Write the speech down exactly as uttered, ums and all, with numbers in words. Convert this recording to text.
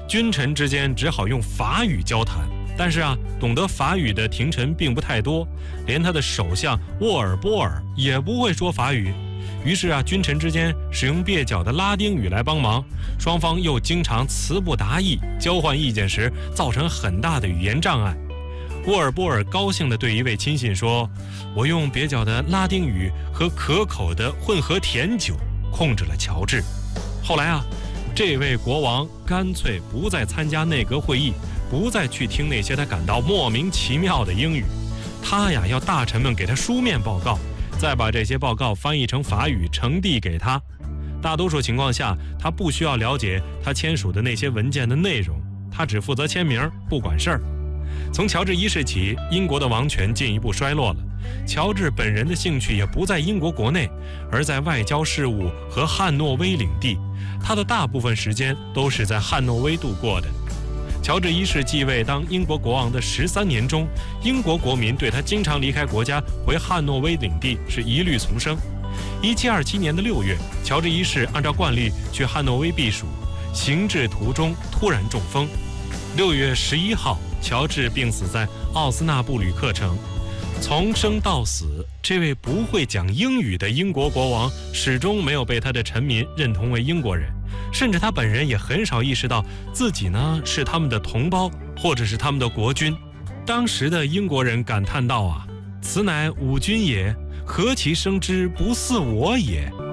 君臣之间只好用法语交谈。但是啊，懂得法语的廷臣并不太多，连他的首相沃尔波尔也不会说法语。于是啊，君臣之间使用蹩脚的拉丁语来帮忙，双方又经常词不达意，交换意见时造成很大的语言障碍。沃尔波尔高兴地对一位亲信说：“我用蹩脚的拉丁语和可口的混合甜酒控制了乔治。”后来啊，这位国王干脆不再参加内阁会议，不再去听那些他感到莫名其妙的英语。他呀，要大臣们给他书面报告，再把这些报告翻译成法语呈递给他。大多数情况下，他不需要了解他签署的那些文件的内容，他只负责签名，不管事儿。从乔治一世起，英国的王权进一步衰落了。乔治本人的兴趣也不在英国国内，而在外交事务和汉诺威领地。他的大部分时间都是在汉诺威度过的。乔治一世继位当英国国王的十三年中，英国国民对他经常离开国家回汉诺威领地是一律从生。一七二七年的六月，乔治一世按照惯例去汉诺威避暑，行至途中突然中风。六月十一号，乔治病死在奥斯纳布吕克城。从生到死，这位不会讲英语的英国国王始终没有被他的臣民认同为英国人，甚至他本人也很少意识到自己呢是他们的同胞，或者是他们的国君。当时的英国人感叹道啊：“此乃吾君也，何其生之不似我也。”